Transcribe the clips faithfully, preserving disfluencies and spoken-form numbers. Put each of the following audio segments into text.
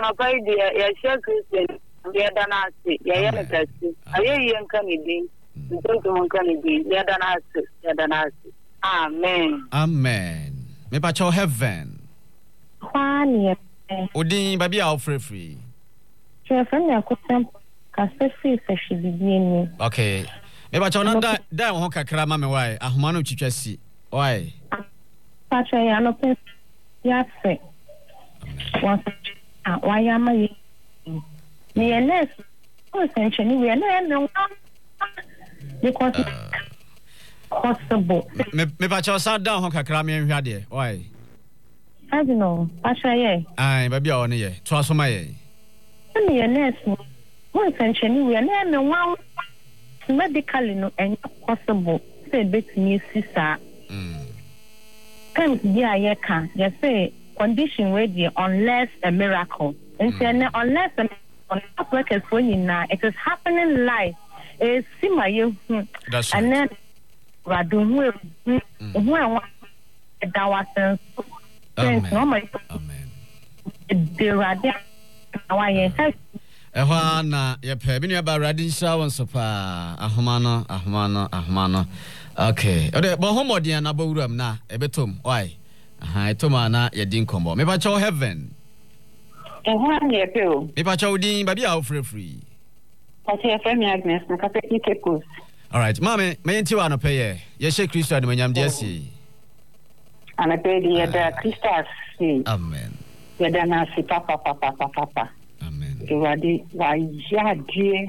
pai dia ya share Christian ya dana se ya ya kasi ayi yan kanidi nto mo kanidi ya dana se ya dana se amen amen me pa cho heaven kwani odin baby a free free che fa na ko tem ka se fi se shibidi ni okay me pa cho na da da ho kakra ma me wai ahoma no twitwa si wai pa cho ya no pe ya se wa wa ya ma yi ni enes o se ncheni we na no because possible me me pa cho sa da ho kakra me nhwa de wai I don't know pa cho ye ai baby a one ye to aso ma ye ni enes o se ncheni we na no wa medically no any possible say bet me sister mm can be a can you say condition ready unless a miracle and mm. unless a workers for you now it is happening live is see my you that's and right. then radu who who that was amen normal amen the radu why you ehwa na ye pe bi nua ba radin sha won so pa ahoma no ahoma no ahoma no okay ode bo homodian na bawuram na ebetom why aha etoma na ye din kombo me ba cho heaven ehwa na ye pe o me ba cho din ba bi a free free pa che fe mi Agnes na ka pe ikepos all right mama me yenti wa no pe ye ye she Kristo ade manyam de asi ana pe di ye da Christus amen ye da na si papa papa papa amen Wadi wa ya die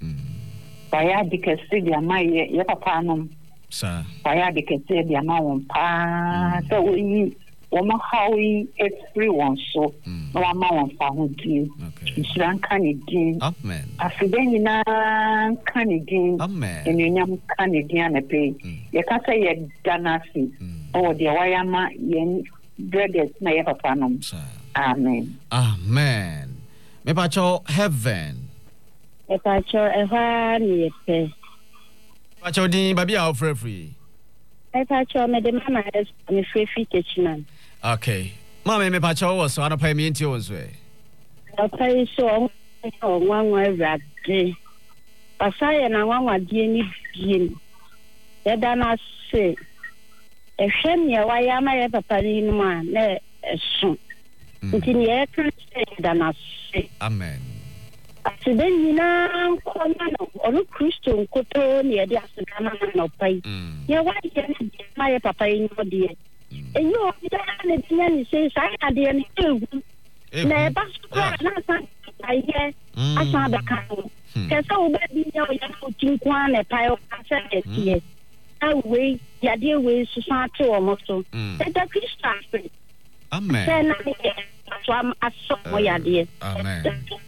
wa ya dikese dia mai ye papa no sa wa ya dikese dia ma won pa so we wo ma hawi everyone so no ma won fa ho die isran kanidi amen afideni na kanidi amen enyam kanidi na pe ye ka say ye danasi o dia wa ya ma ye brothers na ye papa no amen amen me pa cho heaven e pa cho e ha ni pe pa cho din ba bia o free free e pa cho me de mama es me free free kitchen okay mama me pa cho wo so ana pa mi nti wo so e o pa so o nwanwa rade pasaya na nwanwa die ni bien ya dana se e hwem ye wa ya ma ye papa ni no ma na eso ntini ye kan se dana amen asideni na kona no onu Kristo nkoto ne de asana na pai ye wa ye ma ye papa yin ode enyo da na dinya ni se sai ade ni ewu na ba su na san aye asa da kan ke so be bi ye ya ko tinkwa na pai o ka se etie awe ya de we su san to o mo so e da Kristo afi amen so I'm aso moya de amen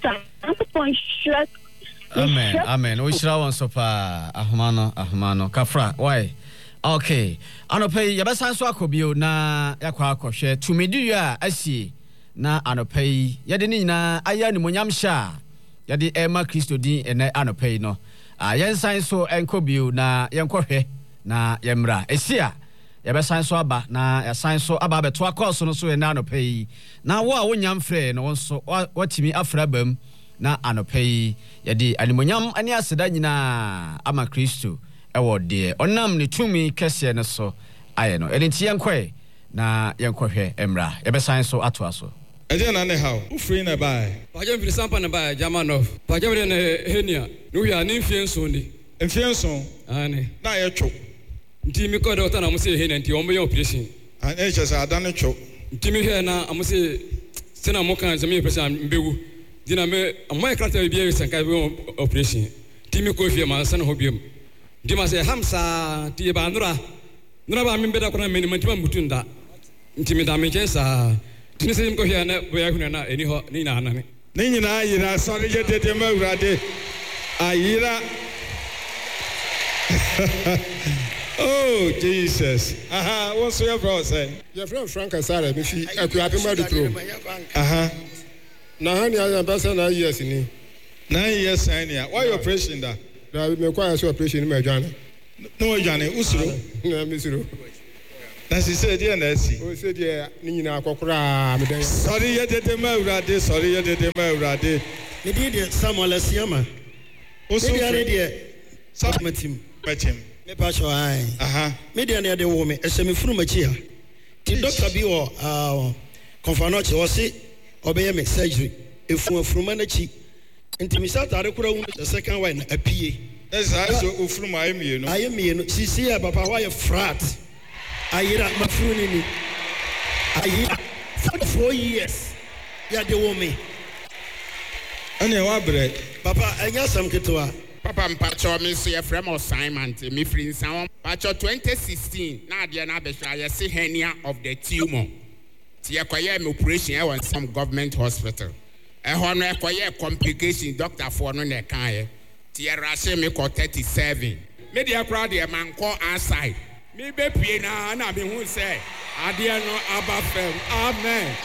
amen amen o shira won so pa ahomano ahomano kafra why okay anopai ya besan so akobio na yakwa akohwe tumedi a asi na anopai ya de ni na aya ni monyam sha ya de ema Kristo din ene anopai no a yensan so enkobio na yenkohwe na yemra esia ya besan so aba na ya san so aba beto akoso no so ene anopai na wo a wonyam frɛ no wonso watimi afra bam na anopai ya de animonyam ani aseda nyina ama Kristo ewo de onam ne tumi kese ne so aye no enti yenkwe na yenkwohwe emra ya besan so ato aso eje na ne how u free na bai paje mfiri sampa na bai jamano paje mfiri na henia no hia ni mfienso ni mfienso ane na ye twu nti mi ko doctor na mo se henia nti o mo ye operation an e chese adane twu nti mi hia na mo se sena mo kan se mi operation mbewu dina me mo e krata bia senka be operation nti mi ko fie ma sena ho biem nti ma se hamsa ti ba nura nura ba mi beda ko na meni manti ba mutunda nti mi da me kensa tini se mi ko hia na bo ya hunu na eni ho ni na anane ni nyina ayira so ne je tete ma urade ayira oh Jesus aha what's your bro say your friend Frank Asare me fi akuape ma do pro aha na hani ya ambassador na years ni nine years ania why your operation da na me kwa so operation ma adwane no adwane usuro na me suro Na si se dia na si. O se dia ni nyina akokora me den. Sorry ye dede ma urade, sorry ye dede ma urade. Me di Samuel Asiama. O so dia dia Samuel Matim. Me pa so ai. Aha. Me dia na de wo me, ese me funu machi ha. Ti doctor bi wo ah konfanoche wo se obeye me surgery. Efu afuruma na chi. Nti mi sa tare kura wu the second one apie. Esa so ofuruma ayemie no. Ayemie no sisi ya papa wa ye frat. Ayira mafuru ni. Ayira forty-four years. Ya de wo me. Ane wa bre. Papa enya sam ketwa. Papa mpacho me so ye frem assignment me free nsan pacho twenty sixteen na ade na abehwa ye se hernia of the tumor. Ti ye kwaye me operation e won some government hospital. E ho no e kwaye complication doctor for no na kan ye. Ti ye rase me ko thirty-seven. Me de akra de man ko outside. Me be pie na na me hu say ade no aba fam. Amen.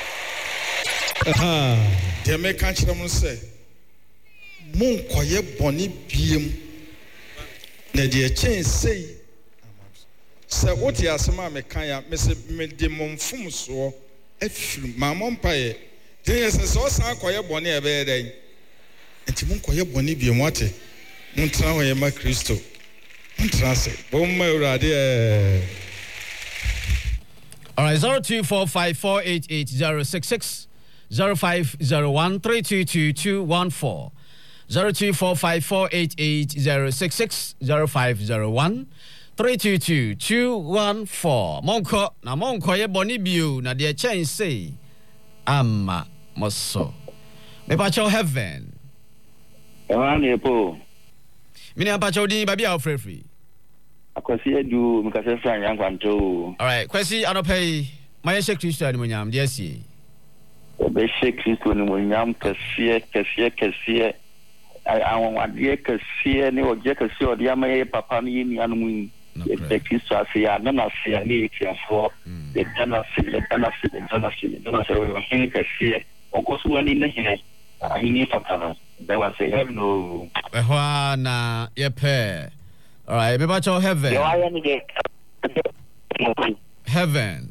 Aha. De me kan kire mo say mon koye boni biem na de chen sei se oti asema me kan ya me se me de monfum so afiri mamon paye de yes so san koye boni e be den enti mon koye boni biem wate mon tra ho ye ma Kristo mon tra se bon ma urade eh. All right, zero two four five four eight eight zero six six zero five zero one three two two two one four. Zero two four five four eight eight zero six six zero five zero one three two two two one four. Monko na monko ye boni biu na de chen say ama moso. Me pa cho heaven. Ewan ye po. Mini pa cho din ba bia free free. Akwasi edu mkase fra yan kwanto. All right, kwasi anopay my she Christian ni monyam de asie. Be she Christian ni monyam kase kase kase. Awon wade kase ne oje kase odi amaye papa ni ni anu the Christ ase ya na na se ni tiafo the dana se the dana se the dana se the dana se we hin kase okoso wani na hin ahini papa there was a heaven no e ho na ye pe. All right, me ba cho heaven. Heaven.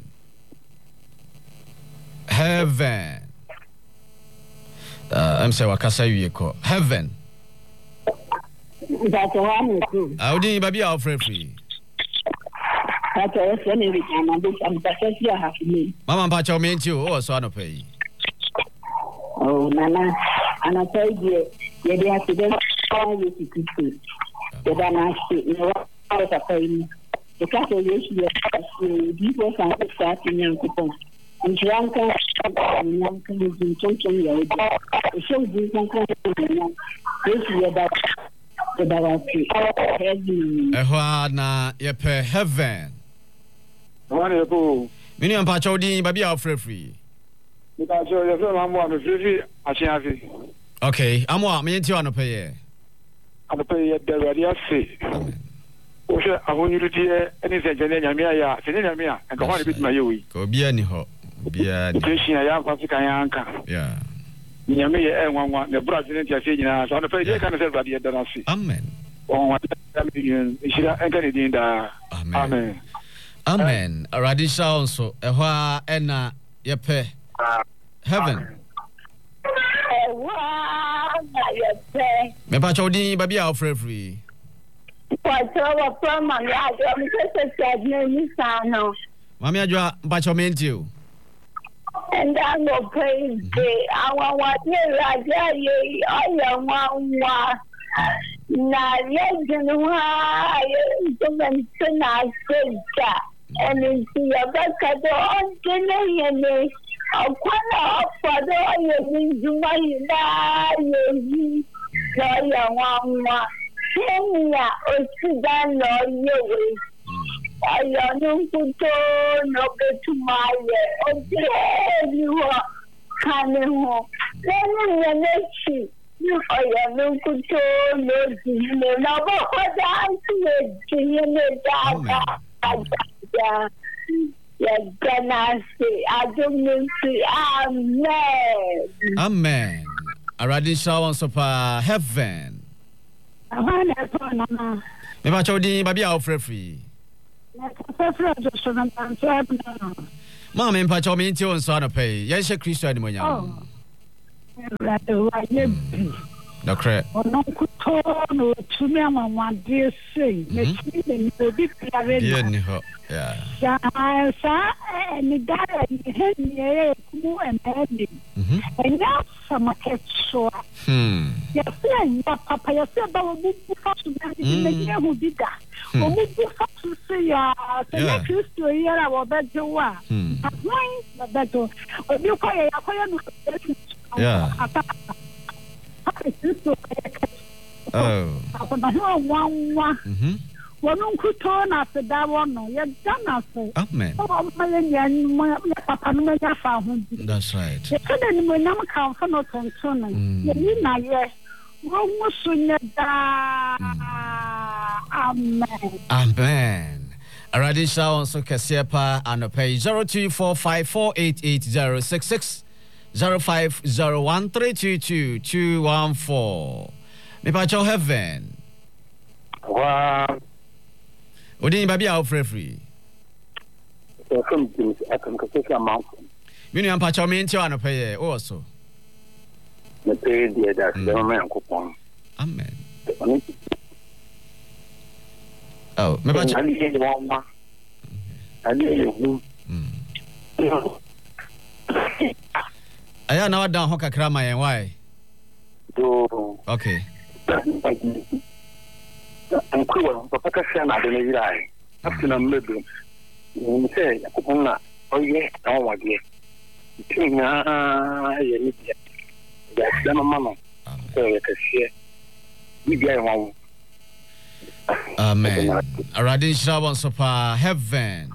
Heaven. Uh, I'm saying wakasa wiye ko. Heaven. That's one too. Audi baby our free free. That's a funny with my book and that's you have me. Mama pa cho me nti o so ano pay. Oh nana, ana say you you dey have to go with you. The dana say you know what I say. The cat is you people can start in your coupon. Njiranka nyanka ni tonton ya obi. So di nyanka ni Yesu ya da da wati. Heaven. E ho na ye pe heaven. One ye po. Mini ampa cho din ba bia free free. Mi ka cho ye fe ma mo me free asiafi. Okay, amwa me nti ano pe ye. Ano pe ye da wari ase. O se ahonyuru die eni se jene nyamia ya, se nyamia, enka ho na bit ma ye wi. Ko bia ni ho. Bia ni. Christian ya kwa fika yanka. Yeah. Nyame ye enwanwa ne brazil ntia se nyina so ano pe ye kan se wari ye da na se. Amen. On wa da million ishira enka ni din da. Amen. Amen. Amen. Radisha also e ho a na ye pe heaven. Me pa cho din ba bia free free. Kwacho wa mama ya jo mi se se ni sano. Mami ajwa ba cho me nti o. And I go praise the our what ye raja ye oya wa na ye genwa ye tumen na seja and see your back do on kene ye akwana afado ye njuma ina ye oya wa Kenya Osudan no ye ayanu kuto no betumaye oje niwa kaneho lenu yenechi ayanu kuto no jine na bo hoda jine daga aja ya ganase adumisi amen Amen. Already show so pa heaven. Abana mama Me pa cho din ba bia free free. Mamma and Pacho mean to son of pay. Yes, a Christian when you're no credit. No, no, to me, I'm one dear say. Yeah. Yeah, sir, and the guy had me and Andy. And now some catch. Hmm. Yes, Papa, you said about the who did that. Oh, to say, ah, the next to a year, I will bet you are. Why, but you call it. Yeah. Oh. Mm-hmm. One could turn after that one. You're done after. Amen. That's right. You couldn't when I'm count for no concern. You need not yet. Amen. Amen. Aradisha also Kasiepa and page zero two four five four eight eight zero six six zero five zero one three two two two one four. Me pa cho heaven. Wow. Odi baby out free free. So from James Ekan Kaseka Mountain. Me nu pa cho me nti wan pay also. Me pay the that the man coupon. Amen. Oh, me pa cho. I need one more. I need you. Aya na wa down ho kakra ma yen why? Do. Okay. And cool, but I can't have any lie. After I'm maybe. You say, oh, yeah, oh, my dear. Ah, yeah, that's the mama. So you can see. We get one. Amen. Aradin Shaban Sopa heaven.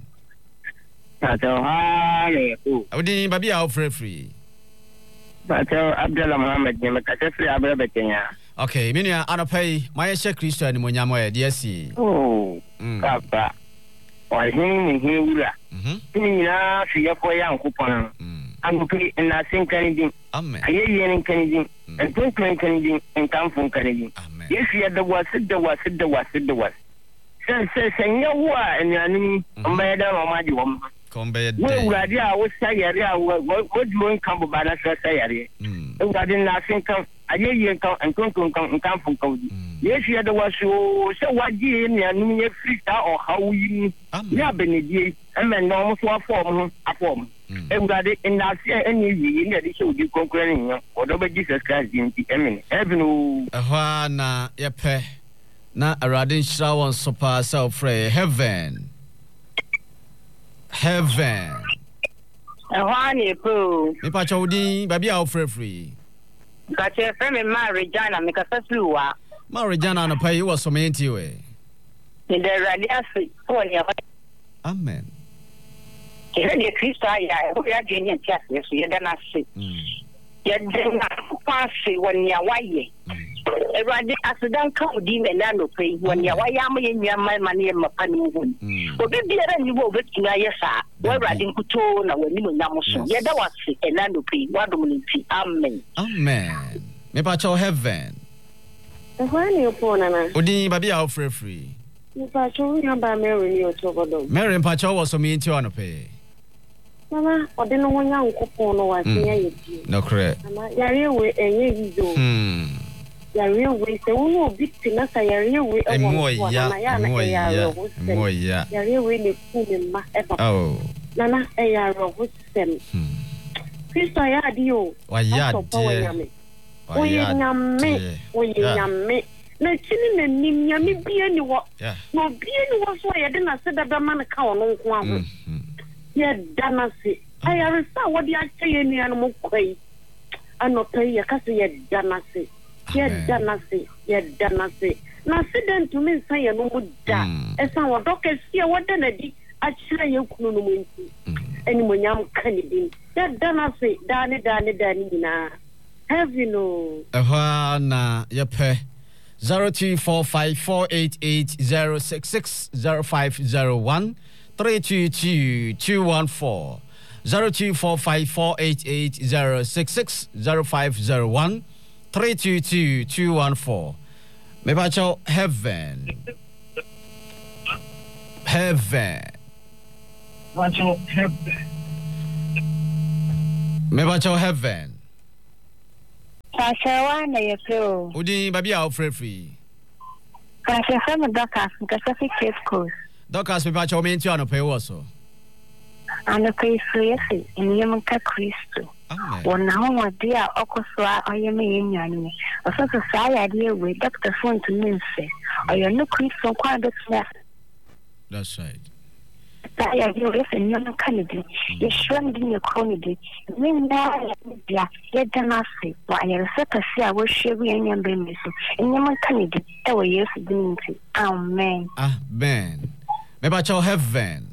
Odi baby out free free. But Abdullah Muhammad, you make a free Abdullah. Okay, minia anopay my share Christian mo nyamo e de asi. Oh. Papa. Wa hin hin wura. Mhm. Ni na fiye ko yan kupon. An ku ina sin kanidin. Amen. Ayeye nin kanidin. En tun tun kanidin en kan fun kanidin. Amen. Yesu ya da wasu da wasu da wasu da wasu. Sai sai sanya wa enyanin amma ya da mama di wam. Kombe de. We wurade a wo sayare a wo wo kan bo bana sayare. Mm. Wurade na sin kan ayeye kan entontun kan kan fun kan. Yesu ya da wasu se waji ni anu ye frita o hawi ni abenedie e me no mo so afom afom. E wurade na se eni yi ni de se odi konkure ni odo be Jesus Christ nti amen. Ebinu. Ehwa na ye pe na Aradin Shira won super self free heaven. Heaven. Ehwa ni po. Me pa chawdi baby a free free. Ka che fe me ma Regina me ka sasuwa. Ma Regina no pay was so menti we. In the radiasi for ya. Amen. Kire ni Kristo ya ho ya genya tia Yesu ya dana se. Ya dana kwase woni ya waye. Erade asidan ka odi me na no pay woni ya waye am ye nyama ma ne ma pani hu. Obi biara ni wo betina yesa. Wa erade nkuto na woni mo nyam so. Ya da wase e na no pay wa dum nti. Amen. Amen. Me pa cho heaven. Ehwani opona na. Odi baby a free free. Me pa cho nya ba Mary ni otogodo. Mary pa cho was so me nti ono pay. Mama, odi no wonya nkopon no wase ya yedi. No correct. Mama, yare we enye yizo. Hmm. Yare we se wo obi tina sa yare we e wo na ya na ya. Mo ya. Yare we le ku me ma e papa. Oh. Nana e yare wo sem. Hmm. Kristo ya di o. Wa ya de. Oye nyame, oye nyame. Na chini na nim nyame bia ni wo. Na bia ni wo so ya de na se da ba man ka wo no nko aho. Ye dana se. Ayare sa wo di ache ye ni anu mo kwai. Ano pay ya kasi ye dana se. Ye dana se, ye dana se. Na accident to me say no mo da. Esa wo doke sie wo de na di achire ye kunu no mo nti. Eni mo nyam kanidin. Ye dana se, dani dani dani na. Heaven no. Ehwa na ye pe zero two four five four eight eight zero six six zero five zero one three two two two one four zero two four five four eight eight zero six six zero five zero one three two two two one four. Me pa cho heaven. Heaven. Bacho heaven. Me bacho heaven. Sasawa na yefo. Udi baby a free free. Kasi sama Docas, kasi Cape Coast. Docas me bacho me nti ano pay wo so. Ano pay free si, eni mo ka Kristo. Wona ho dia okoswa oyeme yenyan. Oso so sai ade we doctor phone to me say. Oyo no Kristo kwa do tna. That's right. Sai ade we se nyo kanidi. Ye shwam di ne konidi. Min na dia ye dana se. Wa ye se pese a wo hwe yenyan be mi so. Enyo mo kanidi e wo Yesu dinti. Amen. Amen. Me ba cho heaven.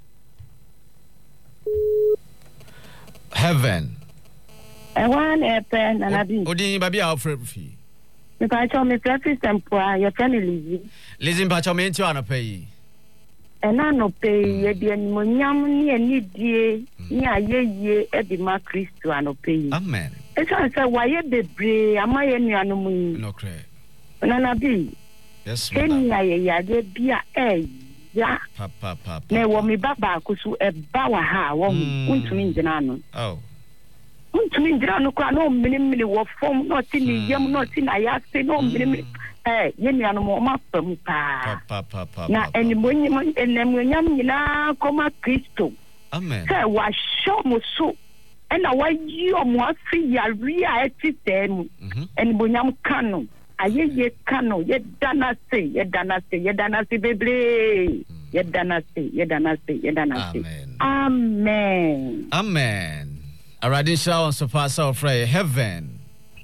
Heaven. I want a pen and a bee. Odi baby a free free. Me pa cho me practice tempoa your family. Listen pa cho me nti ano pay. And I no pay ye de mo nyam ni ani die ni ayeye e di ma Kristo ano pay. Amen. E so say why ye bebre amaye nuanu mu. No cre. Na na bi. Yes. Ken ya ye ya de bia eh ya. Papa papa. Na wo me baba kusu e ba wa ha wo untumi ngina no. Oh. Untumi ngina no kwa no mini mini wo form no ti ni yam no ti na ya se no mini mini. Eh, yeni anu mo ma pam pa. Pa pa pa. Na eni mo nyi mo enem nyam nyina koma Kristo. Amen. Say wa show mo so. Ena wa yi o mo afi ya ria eti tem. Eni bo nyam kanu. Aye ye kanu, ye dana se, ye dana se, ye dana se bebre. Ye dana se, ye dana se, ye dana se. Amen. Amen. Already show on surpass our free heaven.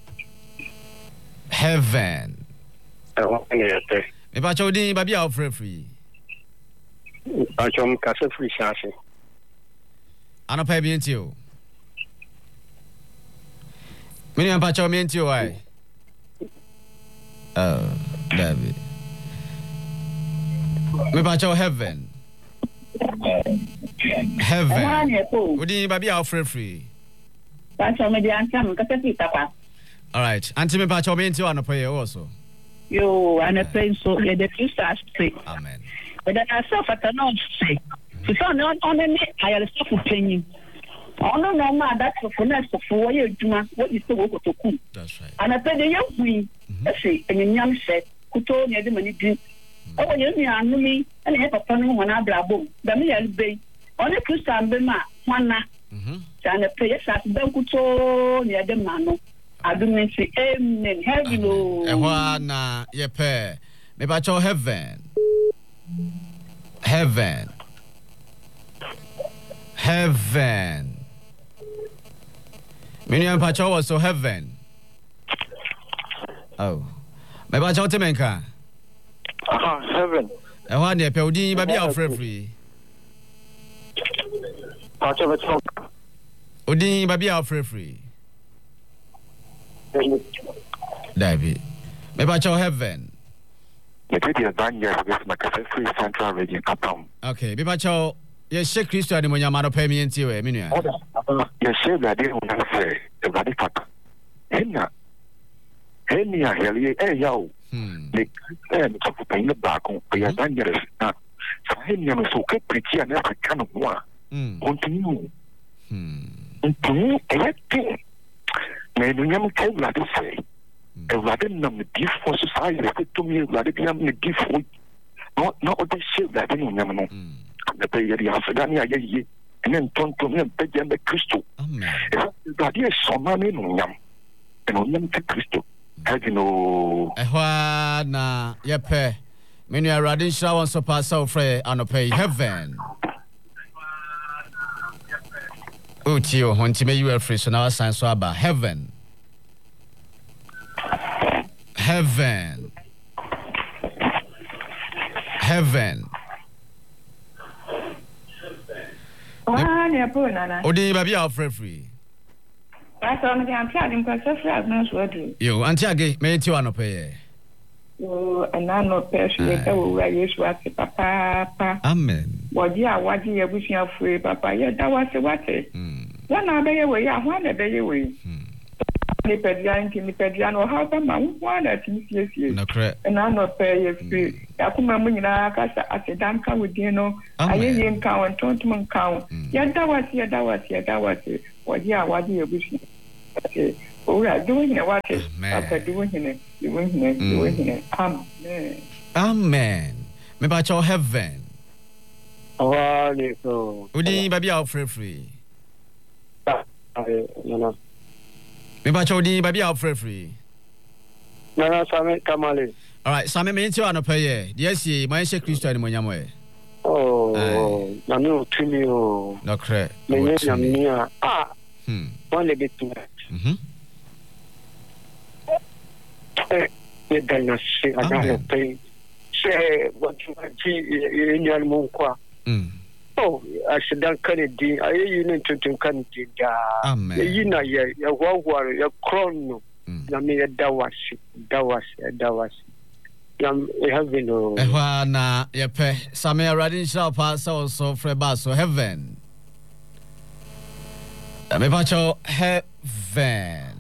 Heaven. Me pa cho din baby a free free. Pa cho m kase free chance. Ano pa bien ti o. Me ni pa cho me ti o ai. Oh, David. Me pa cho heaven. Heaven. Odi baby a free free. Pa cho me di ansam kase free papa. All right. Auntie me pa cho me ti o ano pa ye also. Yo, and a place so let the Christ say. Amen. But then I saw for the Lord say. So so on on the I have stuff for training. On no no that's for next for what you what you still go to cook. That's right. And I said the young we say and the young said kuto near the money drink. Oh you me anu me and have a fun one ablabo. The me will be on the Christian be ma one na. Mhm. And the prayer sat down kuto near the mano. I do not say amen. Heaven. Ehwa na yepe. Me ba cho heaven. Heaven. Heaven. Me ni pa cho was so heaven. Oh. Me ba cho temenka. Ah, heaven. Ehwa na yepe odi ba bia free free. Pa cho ba cho. Odi ba bia free free. David. Me ba cho heaven. Me did the advantage with my free central region Kapam. Okay, me ba cho ye she Kristo ani mo nyama no pa mi enti we me nua. Ye she that dey una say, e ba di faka. Hena. Henia heli e yawo. Hmm. Me eh me to pa ina ba kon e advantage na. Sa henia no so ke preach na Africa no wa. Hmm. Continue. Hmm. Continue e te. Me no nyam ke la do say. E la de na me give for society to me la de nyam me give for. No no o de she la de nyam no. The pay the Afghani aye and then ton to me pe je me Kristo. Amen. E la de so ma me no nyam. E no nyam te Kristo. I know. Ehwa na yepe. Me no Radin Shra won so pass out free anope heaven. Oh, Tio, when Timmy, you are free, so now I sign so about heaven. Heaven. Heaven. Odi baby are free free. That's on the anti I'm quite free as no sweater. You anti again, me too ano pay. Oh, and I no pay where you swat papa. Amen. What ya what you wish you free papa, yeah, that was what it. One hour way, I want a day away. ni pedian ki ni pedian o ha ba ma wo na ti siesie no correct na no pe ye free ya kuma mun na ka sa asedan ka wodi no aye ye nka won tonto mun ka ya dawasi ya dawasi ya dawasi wodi a wadi ye bushi ora do ni wa te apa do ni ni do ni do ni amen amen me ba cho heaven oh ni so udi baby out free free Ay, no, no. Me ba chodi ba bia free free. No, no, Same Kamale. All right, Same me nti wa no peye. De asi man she Christo ni monyam e. Oh, na me otumi o. No kre. Me nya mia. Ah. Hmm. One le bitu. Mhm. Eh, me dana se ana pe. Se what you ji nya mo kwa. Mm. Oh, accident Kennedy, I unit to Kennedy. Amen. You know, yeah, yeah, war, yeah, chrono. Na me dawasi, dawasi, dawasi. Yam heaven o. Ehwa na ye pe Same Radin shall pass also freba so heaven. Me pa cho heaven.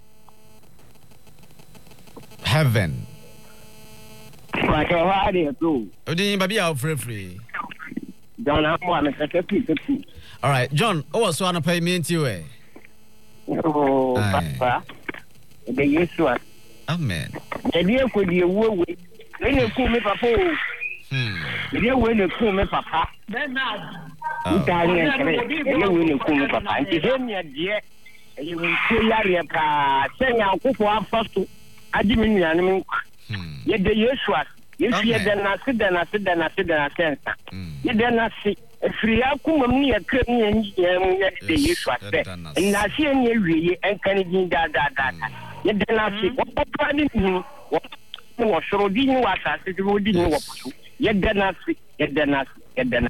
Heaven. Wa cho ha de tu. Odi ba bia free free. John, I'm one of the all right, John, oh, so I pay me into it. Oh, Papa, the Yeshua. Amen. The dear could be a way. When you call me Papa, the dear when you call me Papa, then not. You will call me Papa. And you hear me, dear, you will say, Yaria, saying, I'll go for our first. I didn't mean, yet the Yeshua. If you then I sit then I sit then I sit then I can't. You then I see a free outcome near Crimean the use what say. And I see any really and Canadian da da da. You then I see what planning what was Rodin was as it would do what you then I see, you then I see, you then.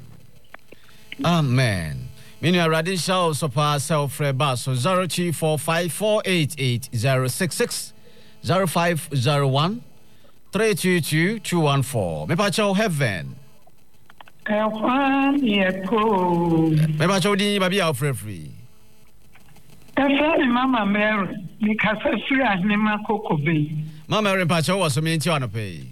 Amen. Meaning a radical super self bus so zero two four five four eight eight zero six six zero five zero one. three two two two one four. Me pa cho heaven. Ẹ̀fọn yẹ kó. Me pa cho di baby out free free. Ẹ̀fọn ni Mama Mary ni kasa free ahini ma koko be. Mama Mary pa cho was me nti ano pay.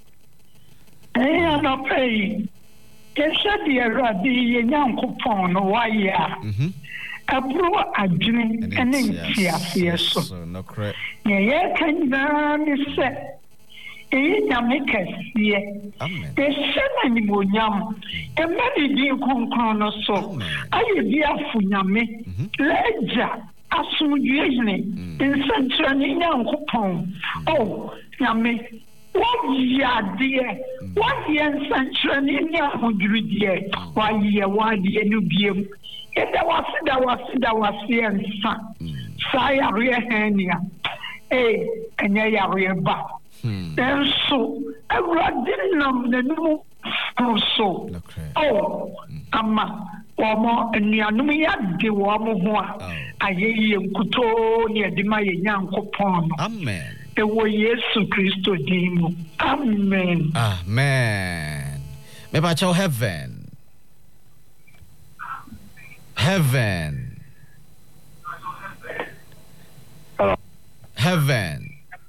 Eh ano pay. Kesa di Awurade ye Nyankopɔn no waya. Mhm. Abro adwene ene ntiafe so. So no correct. Ye ye kan na ni se. Eyi nyame kɛseɛ ɛhyɛ na nimonyam ɛma ne din kronkron no so ayɛ bi afo nyame lɛgya asomdwie hene nsɛnkyerɛnne Nyankopɔn o nyame wayɛ adeɛ wayɛ nsɛnkyerɛnne ne ahodwirideɛ wayɛ wadeɛ no biam yɛda wase da wase da wase ɛnsa saa yareɛ hɛnea ee ɛnyɛ yareɛ ba Enso, Awurade nam n'anim so. Oh, ama wɔn anuanom yi ade wɔn ho a ayɛ yie nkutoo ne ɛde ma yɛ Nyankopɔn no. Amen. Ɛwɔ Yesu Kristo din mu. Amen. Amen. Me pa cho heaven. Heaven. Heaven.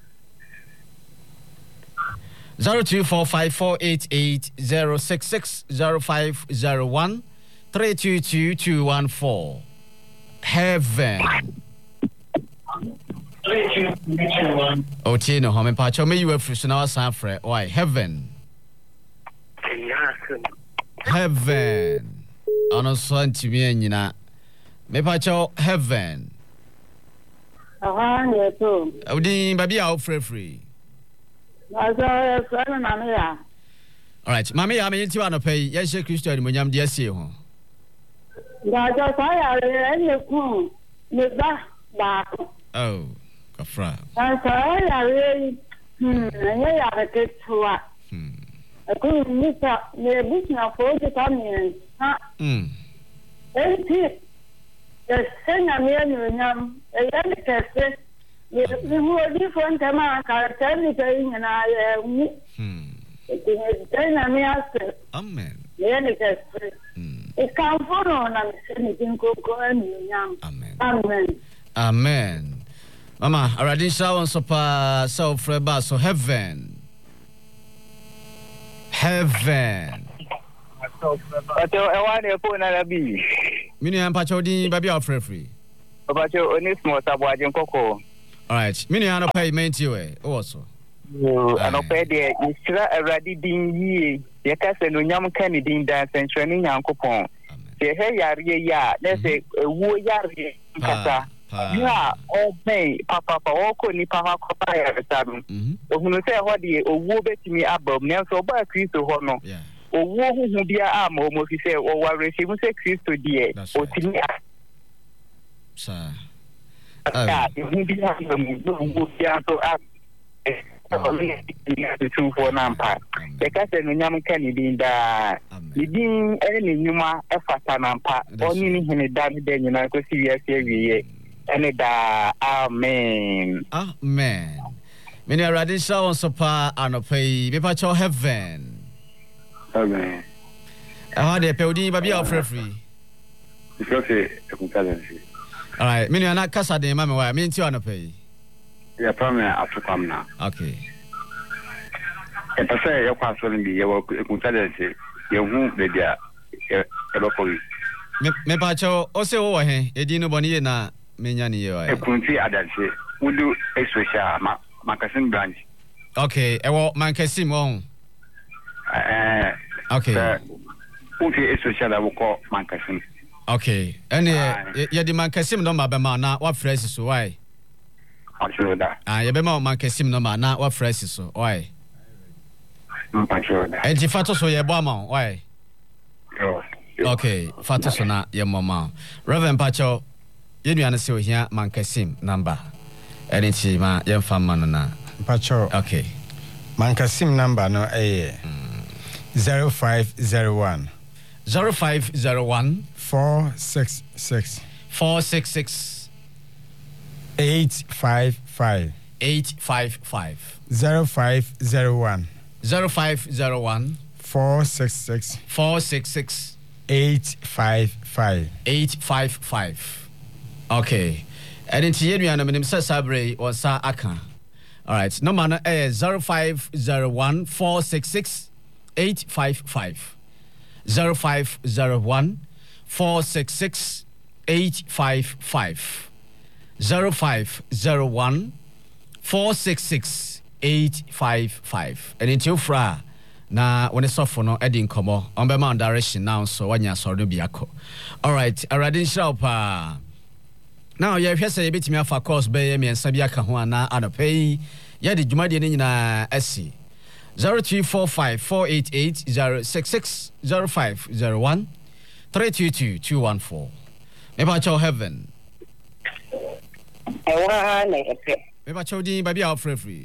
Zero two four five four eight eight zero six six zero five zero one three two two two one four. Heaven. Oh, Tino, how many parts of me you were for now? Sanfre, why heaven? Heaven. On a son to me, and you know, me pacho heaven. Ah, yes, so. Oh, the baby out free free. All right, Mammy, I'm in to pay. Yes, Christian, when I'm dear, see you. Oh, Kafra. I really, hmm, I get to what? I couldn't miss up the business for the communion. Hmm. The senior million, a young person. We were different amount of everything, and I am. Amen. It comes on and anything go go and young. Amen. Amen. Amen. Mama, already shower so pa so freba so heaven. Heaven. But I want to put another bee. Mini and Pachodi, baby, are free free. About your own small sabotage cocoa. All right, Mini and pay main to you also. No, I don't pay the Isra already being ye. Your cousin, when young Kennedy dance and training Uncle Pong. Say, hey, ya, let's say, a woo yari. Yeah, all day, Papa, all could ni Papa Copaya at seven. When you say what the woo bet me above, now so by Christo Hono. O wo hu bia am o mo fi se o wa receive se Christo die o timi sa ah hu bia am wo bia to a o ni ni tu for nampa e ka se no nyam ka ni din da ni din e ni nyuma e fata nampa o ni ni hene da ni de nyina ko si ya se wiye ene da amen amen meni arade sha on so pa anopai me pa cho heaven. Amen. Ah, de peudi baby of free. Because a concurrency. All right, many are not casa de mamma. I mean, you want to pay. Yeah, probably after come now. Okay. And I say, your pastor in the concurrency, you won't be there. Ever for you. Me pacho, also over here, a dino bonina, Minyani. I couldn't see others. We do a special Macassin branch. Okay, I want Mancasim on. Uh, okay. Okay, especially I will call Mancasim. Okay. And you the Mancasim number bema na what phrase so why? I'm sure that. Ah, you bema Mancasim number na what phrase so why? I'm sure that. And if fato so ye boama why? Okay, fato so na ye mama. Reverend Pacho, you know say here Mancasim number. And it's ma ye fam na. Pacho. Okay. Mancasim number no eh. Zero five zero one. Zero five zero one. Four six six. Four six six. Eight five five. Eight five five. Zero five zero one. Zero five zero one. Four six six. Four six six. Eight five five. Eight five five. Okay. And in Tienu and Minim Sabre or Sa Aka. All right. No man is zero five zero one four six six. Eight five five zero five zero one four six six eight five five zero five zero one four six six eight five five. And into fra na when it's off no Eddie Komo on the man direction now so when you're sorry biako. All right, a radin shop. Now you have say a bit me off a course bay me and Sabiaka Huana and a pay. Yeah, the Jumadi na S C. Zero three four five four eight eight zero six six zero five zero one three two two two one four. Maybe I heaven. Maybe I told you, baby, I'll free free.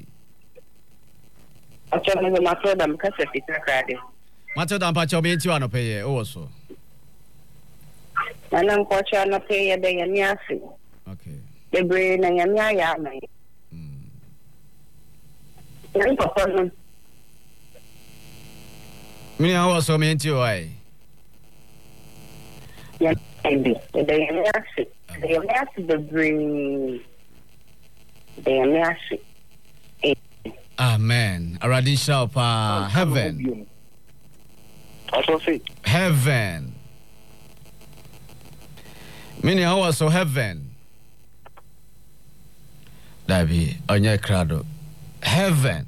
I told you, my friend, I'm because of it. Matter than Pacho made you on pay also. And I'm watching a pay a day and yassi. Okay. The brain and yammy. Hmm. Me I also meant you I. Yeah, baby. They are nasty. They are nasty the brain. They are nasty. Amen. Already shall pa heaven. Also say heaven. Many I also heaven. Dabi onye krado. Heaven.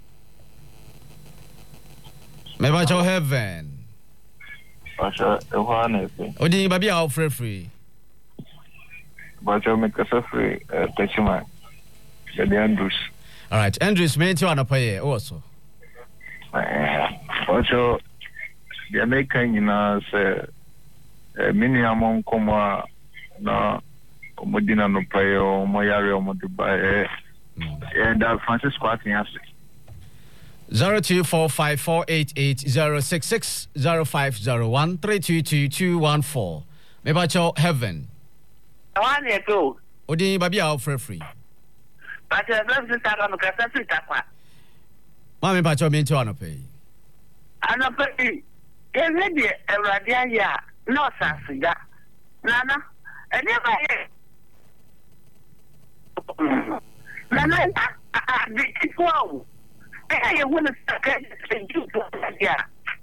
Me ba cho heaven. Pasha e wa na e. Odi baby a free free. Ba cho me kasa free techima. The Andrews. All right, Andrews me to anapaye also. Eh, also the American you know say mini amon koma na omodina no paye o moyare o modiba eh and Francis Squatting has Zero two four five four eight eight zero six six zero five zero one three two two two one four. Maybe I cho heaven. I want to go. Odi baby a free free. But I love to start on the Casa Tapa. Mammy Pacho mean to pay. I know, but a lady, a radia, no sassiga. Nana, I never. Nana, I did it well. I want to start and do yeah.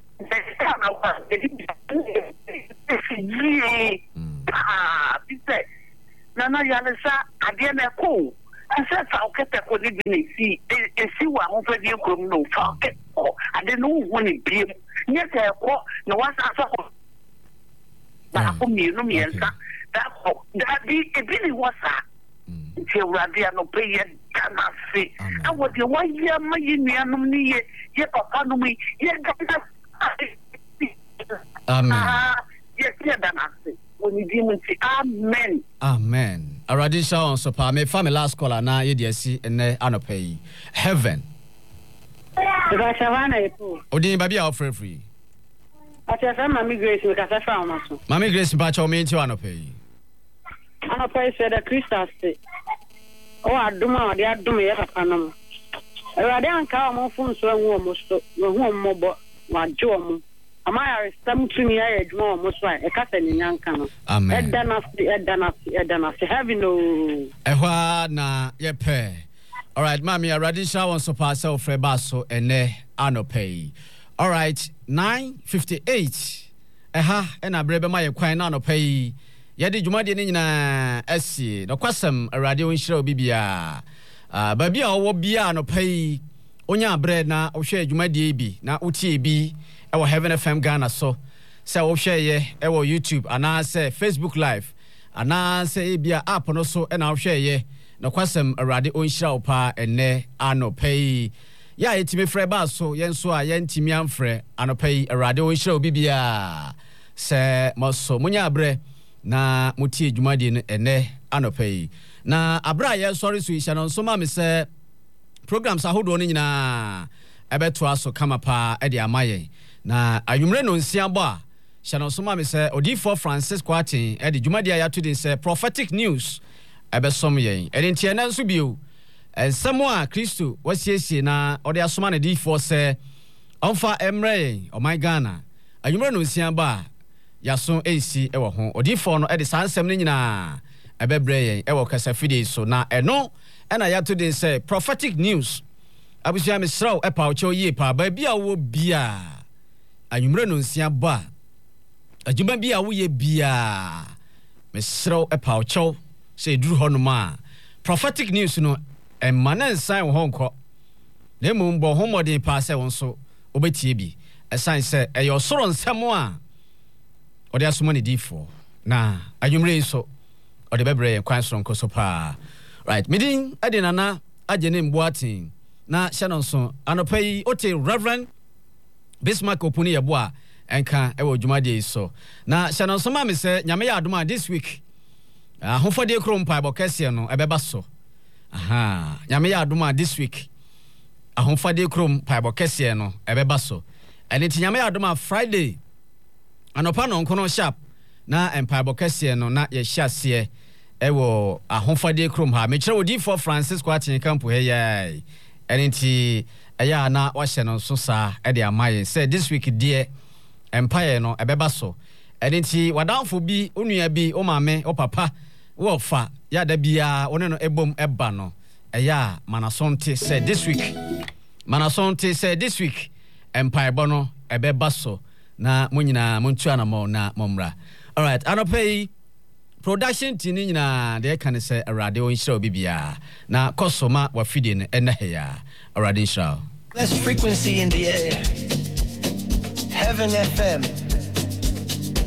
Ah, said, Nana Yanasa, I didn't know. I said, I'll get a colleague in see, and see what I'm for you come no pocket. Oh, I didn't know when it be. Yes, I walk, no one's answer. That for me, no me answer. That that be a billy was that. Until Radiano pay it, cannot see. And what you want, yeah, my union, me, yet, papa, no me, yet, amen. Yes, yeah, then I say. When you demon say amen. Amen. Already shown so pa me family last caller na ye dey see ene anopai. Heaven. Because Savannah epo. Odin baby a free free. Ati fa Mami Grace we ka fa on so. Mami Grace ba cha o me nti anopai. Anopai say the Christians say. O aduma o dey aduma ye papa no. Ewade anka o mo fun so enwo mo so. We hu mo bo wa jo mo. Amaya restam to me I adwuma mo so e ka sani nyanka no. Amen. Edana edana edana se heaven no. Ehwa na ye pe. All right, mami already show on so pass o free baso ene anopai. All right, nine fifty-eight. Eha ena brebe ma ye kwan na anopai. Ye de dwuma de ni nyina asi. No kwasem awrade won hira obi bia. Ah ba bia wo bia anopai. Onya bre na wo hwe dwuma de bi na utie bi. Ewo Heaven F M Ghana so say wo share ye ewo YouTube ana say Facebook live ana say bia app no so e na wo share ye no kwasem awrade onhira wo pa ene anopai ya etime frɛ ba so yen so a yen timi amfrɛ anopai awrade onhira wo bibia say moso munya abre na mutie dwumade no ene anopai na abra ye sorry so isha no so ma me say programs ahodo no nyina ebeto aso kama pa e de amaye na ayumre no nsiabo a hyano soma me say Odifo Francis Kwatin e de dwumade ya to den say prophetic news ebesom yen e ntie na nso bio ensemo a Kristo wasiesie na ode asoma na Odifo say onfa emre yen o my Ghana ayumre no nsiabo a yaso esi e wo ho Odifo no e de sansem ne nyina ebebre yen e wo kasa fide so na eno e na ya to den say prophetic news abusia me sraw e pa ocho ye pa ba bia wo bia anwumre no nsia ba adwuma bia wo ye bia me sraw e pa ocho se duru ho no ma prophetic news no e manan san wo honko na mu mbo ho modern pa se won so obetie bi e san se e yo soro nsemo a ode asoma ne difo na anwumre so ode bebre kwan so nko so pa right midin ade nana agene mboatin na Shannon so anopai ote Reverend Bismarck opuni yeboa enka ewo dwumade so na Shannon so ma me se nyame ya adoma this week ahofode krom pa bokese no ebeba so aha nyame ya adoma this week ahofode krom pa bokese no ebeba so ene ti nyame ya adoma Friday anopa no nkono sharp na empire bokese no na ye hyase ewo ahofode krom ha me kire Odifo Francis Kwatin camp he yai enti eya na wahye no so sa e de amaye say this week dear empire no ebeba so enti wadanfo bi onua bi o maame o papa wo fa ya da bia one no ebom eba no eya manasonte say this week manasonte say this week empire bo no ebeba so na munyina muntu anamo na momra. All right, anopai production team nyina de kan say awrade o nhira obibia na kosoma wa fide ne enaheya awrade nhira. Less frequency in the air. Heaven F M